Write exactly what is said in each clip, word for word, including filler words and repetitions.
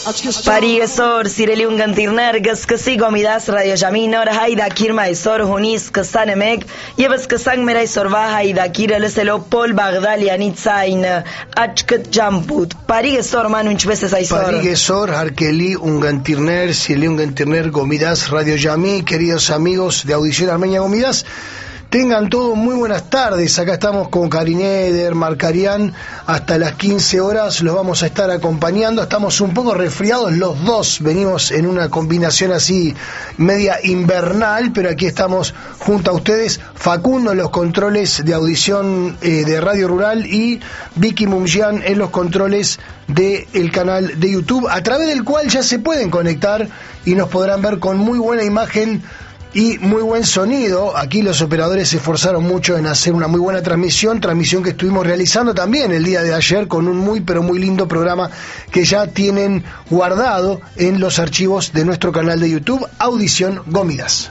Parigesor, Sireliungan Tirner, Gaskasigo Midas, Radio Yaminor, Haida Kirma Isor, Hunis, Kasanemek, Yevas Kasang Merai Sorva, Haida Kira Leselo, Pol Bagdali, Anitzain, Achket Jamput, Parigesor, Manunch veces Aisor. Parigesor, Arkeli, Ungan Tirner, Sireliungan Tirner, Gomidas, Radio Yami, queridos amigos de Audición Armenia Gomidas. Tengan todos muy buenas tardes, acá estamos con Karin Eder, Marcarián, hasta las quince horas los vamos a estar acompañando, estamos un poco resfriados los dos, venimos en una combinación así media invernal, pero aquí estamos junto a ustedes, Facundo en los controles de audición eh, de Radio Rural y Vicky Mumjian en los controles del canal de YouTube, a través del cual ya se pueden conectar y nos podrán ver con muy buena imagen y muy buen sonido. Aquí los operadores se esforzaron mucho en hacer una muy buena transmisión, transmisión que estuvimos realizando también el día de ayer con un muy pero muy lindo programa que ya tienen guardado en los archivos de nuestro canal de YouTube, Audición Gomidas.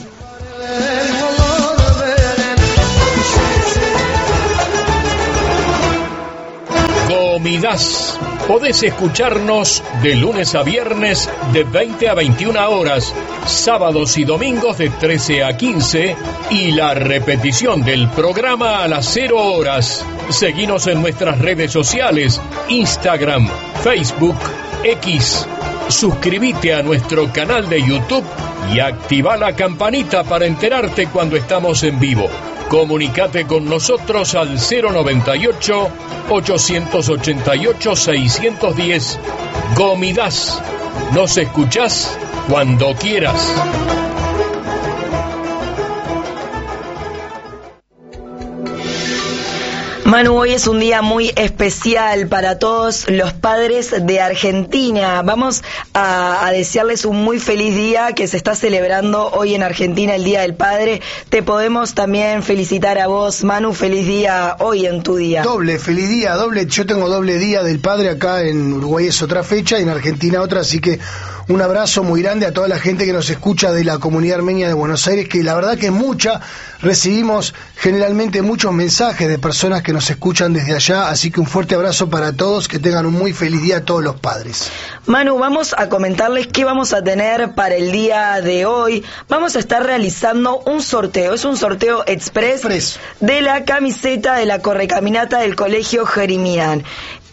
Gomidas. Podés escucharnos de lunes a viernes de veinte a veintiuna horas, sábados y domingos de trece a quince y la repetición del programa a las cero horas. Seguinos en nuestras redes sociales, Instagram, Facebook, X. Suscríbete a nuestro canal de YouTube y activa la campanita para enterarte cuando estamos en vivo. Comunicate con nosotros al cero noventa y ocho, ochocientos ochenta y ocho, seiscientos diez. Gomidas. Nos escuchás cuando quieras. Manu, hoy es un día muy especial para todos los padres de Argentina. Vamos a, a desearles un muy feliz día que se está celebrando hoy en Argentina, el Día del Padre. Te podemos también felicitar a vos, Manu, feliz día hoy en tu día. Doble, feliz día, doble. Yo tengo doble Día del Padre acá en Uruguay, es otra fecha, y en Argentina otra, así que un abrazo muy grande a toda la gente que nos escucha de la comunidad armenia de Buenos Aires, que la verdad que es mucha. Recibimos generalmente muchos mensajes de personas que nos escuchan desde allá, así que un fuerte abrazo para todos, que tengan un muy feliz día a todos los padres. Manu, vamos a comentarles qué vamos a tener para el día de hoy. Vamos a estar realizando un sorteo, es un sorteo express, express. de la camiseta de la Correcaminata del Colegio Jerimián.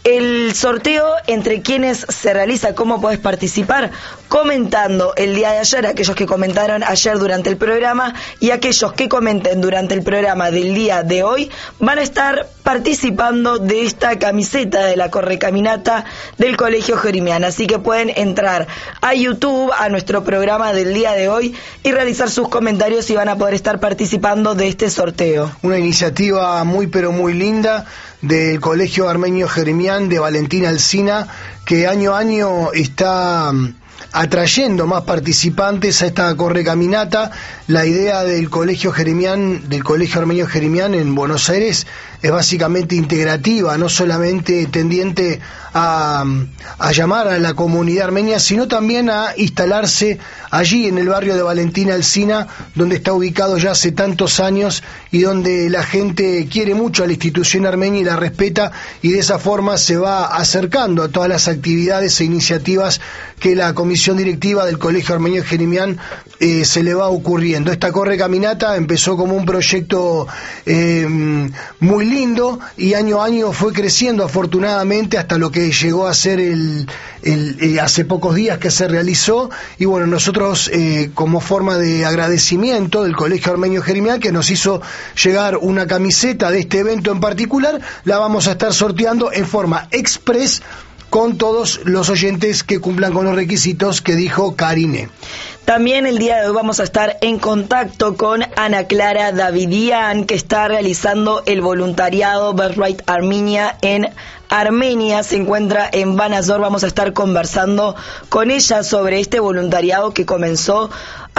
El sorteo entre quienes se realiza, ¿cómo podés participar? Comentando el día de ayer, aquellos que comentaron ayer durante el programa, y aquellos que comenten durante el programa del día de hoy van a estar participando de esta camiseta de la Correcaminata del Colegio Jerimián. Así que pueden entrar a YouTube, a nuestro programa del día de hoy, y realizar sus comentarios y van a poder estar participando de este sorteo. Una iniciativa muy pero muy linda del Colegio Armenio Jerimián de Valentina Alsina, que año a año está atrayendo más participantes a esta Correcaminata. La idea del Colegio Jerimián, del Colegio Armenio Jerimián en Buenos Aires, es básicamente integrativa, no solamente tendiente a, a llamar a la comunidad armenia, sino también a instalarse allí en el barrio de Valentina Alsina, donde está ubicado ya hace tantos años y donde la gente quiere mucho a la institución armenia y la respeta, y de esa forma se va acercando a todas las actividades e iniciativas que la comisión directiva del Colegio Armenio Jerimián eh, se le va ocurriendo. Esta Correcaminata empezó como un proyecto eh, muy lindo y año a año fue creciendo afortunadamente hasta lo que llegó a ser el, el eh, hace pocos días que se realizó. Y bueno, nosotros eh, como forma de agradecimiento del Colegio Armenio Jerimián, que nos hizo llegar una camiseta de este evento en particular, la vamos a estar sorteando en forma express con todos los oyentes que cumplan con los requisitos que dijo Karine. También el día de hoy vamos a estar en contacto con Ana Clara Davidian, que está realizando el voluntariado Birthright Armenia en Armenia, se encuentra en Banazor. Vamos a estar conversando con ella sobre este voluntariado que comenzó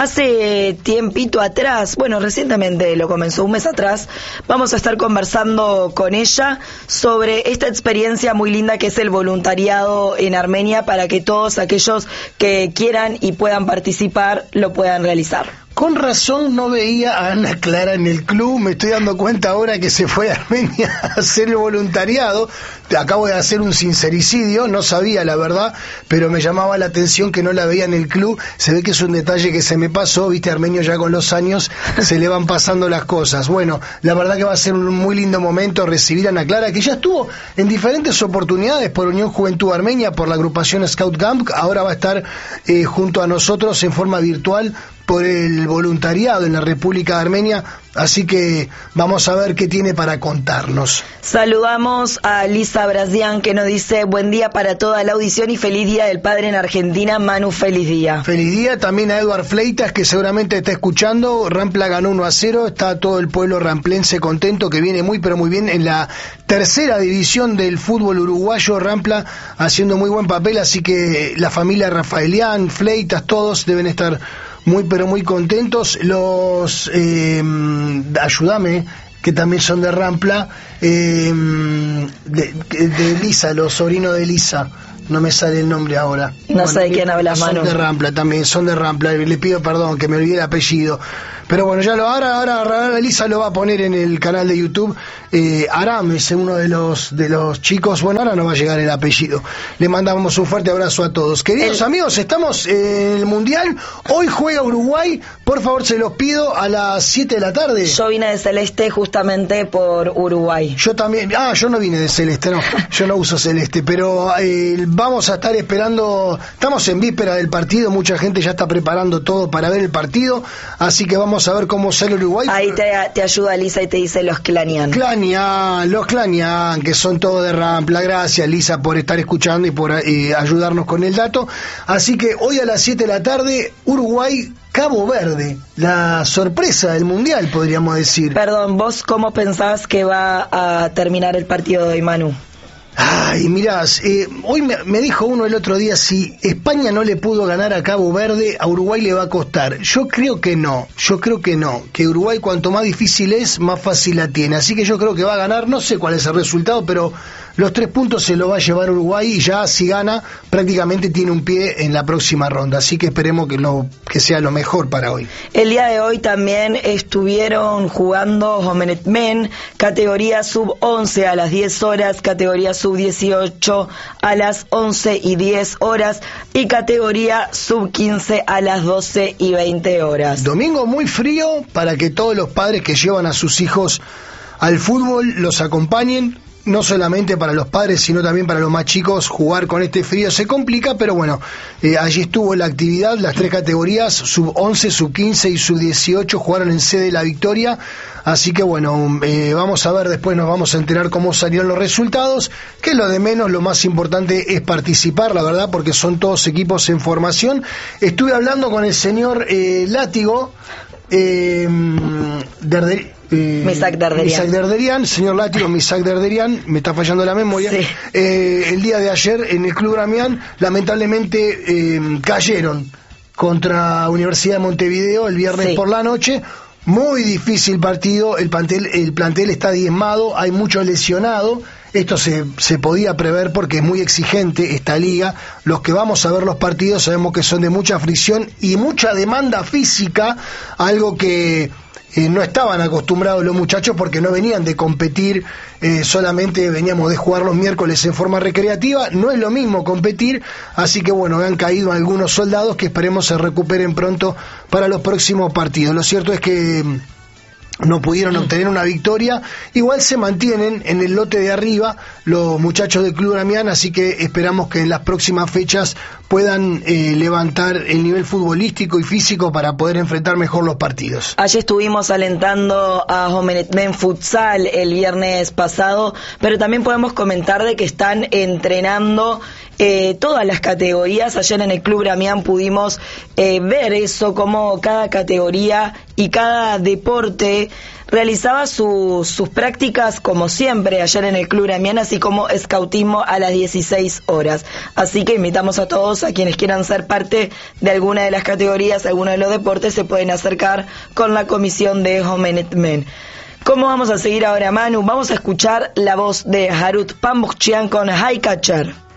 hace tiempito atrás, bueno, recientemente lo comenzó, un mes atrás. Vamos a estar conversando con ella sobre esta experiencia muy linda que es el voluntariado en Armenia, para que todos aquellos que quieran y puedan participar lo puedan realizar. Con razón no veía a Ana Clara en el club, me estoy dando cuenta ahora que se fue a Armenia a hacer el voluntariado. Acabo de hacer un sincericidio, no sabía la verdad, pero me llamaba la atención que no la veía en el club. Se ve que es un detalle que se me pasó, viste, Armenio ya con los años se le van pasando las cosas. Bueno, la verdad que va a ser un muy lindo momento recibir a Ana Clara, que ya estuvo en diferentes oportunidades por Unión Juventud Armenia, por la agrupación Scout Camp, ahora va a estar eh, junto a nosotros en forma virtual por el voluntariado en la República de Armenia, así que vamos a ver qué tiene para contarnos. Saludamos a Lisa Brasian, que nos dice: buen día para toda la audición y feliz día del padre en Argentina. Manu, feliz día. Feliz día también a Eduard Fleitas, que seguramente está escuchando. Rampla ganó uno a cero, está todo el pueblo ramplense contento, que viene muy pero muy bien en la tercera división del fútbol uruguayo. Rampla haciendo muy buen papel, así que la familia Rafaelian, Fleitas, todos deben estar muy pero muy contentos. Los eh, ayúdame, que también son de Rampla, eh, de, de Lisa, los sobrinos de Lisa, no me sale el nombre ahora. No bueno, sé de quién habla, Manu. Son de Rampla también, son de Rampla, le pido perdón que me olvidé el apellido. Pero bueno, ya lo ahora, ahora, ahora Elisa lo va a poner en el canal de YouTube. Eh, Aram es uno de los de los chicos. Bueno, ahora no va a llegar el apellido. Le mandamos un fuerte abrazo a todos. Queridos el... amigos, estamos en el Mundial. Hoy juega Uruguay. Por favor, se los pido a las siete de la tarde. Yo vine de celeste justamente por Uruguay. Yo también. Ah, yo no vine de celeste, no. Yo no uso celeste. Pero eh, vamos a estar esperando. Estamos en víspera del partido. Mucha gente ya está preparando todo para ver el partido. Así que vamos a ver cómo sale Uruguay. Ahí te, te ayuda Lisa y te dice los Clanian. Clanian, los Clanian, que son todos de Rampla. Gracias, Lisa, por estar escuchando y por eh, ayudarnos con el dato. Así que hoy a las siete de la tarde, Uruguay, Cabo Verde, la sorpresa del Mundial, podríamos decir. Perdón, ¿vos cómo pensás que va a terminar el partido de hoy, Manu? Ay, mirás, eh, hoy me, me dijo uno el otro día, si España no le pudo ganar a Cabo Verde, a Uruguay le va a costar. Yo creo que no, yo creo que no, que Uruguay cuanto más difícil es, más fácil la tiene. Así que yo creo que va a ganar, no sé cuál es el resultado, pero los tres puntos se lo va a llevar Uruguay y ya si gana, prácticamente tiene un pie en la próxima ronda. Así que esperemos que, lo, que sea lo mejor para hoy. El día de hoy también estuvieron jugando Homenet Men, categoría sub once a las diez horas, categoría sub dieciocho a las once y diez horas y categoría sub quince a las doce y veinte horas. Domingo muy frío para que todos los padres que llevan a sus hijos al fútbol los acompañen. No solamente para los padres, sino también para los más chicos, jugar con este frío se complica, pero bueno, eh, allí estuvo la actividad, las tres categorías, sub once, sub quince y sub dieciocho, jugaron en sede La Victoria, así que bueno, eh, vamos a ver, después nos vamos a enterar cómo salieron los resultados, que lo de menos, lo más importante es participar, la verdad, porque son todos equipos en formación. Estuve hablando con el señor eh, Látigo, eh, de Eh, Misak Darderian. Misak Darderian, señor Látigo, Misak Darderian, me está fallando la memoria. Sí. Eh, el día de ayer en el Club Gramián, lamentablemente eh, cayeron contra Universidad de Montevideo el viernes sí. por la noche. Muy difícil partido, el plantel, el plantel está diezmado, hay muchos lesionados. Esto se, se podía prever porque es muy exigente esta liga. Los que vamos a ver los partidos sabemos que son de mucha fricción y mucha demanda física, algo que Eh, no estaban acostumbrados los muchachos porque no venían de competir, eh, solamente veníamos de jugar los miércoles en forma recreativa, no es lo mismo competir, así que bueno, han caído algunos soldados que esperemos se recuperen pronto para los próximos partidos. Lo cierto es que no pudieron obtener una victoria, igual se mantienen en el lote de arriba los muchachos del Club Gramián, así que esperamos que en las próximas fechas puedan eh, levantar el nivel futbolístico y físico para poder enfrentar mejor los partidos. Ayer estuvimos alentando a Homenet Men Futsal el viernes pasado, pero también podemos comentar de que están entrenando eh, todas las categorías. Ayer en el Club Gramián pudimos eh, ver eso, como cada categoría y cada deporte realizaba su, sus prácticas como siempre ayer en el Club Gramián, así como escautismo a las dieciséis horas. Así que invitamos a todos, a quienes quieran ser parte de alguna de las categorías, alguno de los deportes, se pueden acercar con la comisión de Homenet Men. ¿Cómo vamos a seguir ahora, Manu? Vamos a escuchar la voz de Harut Pambuchian con High Catcher.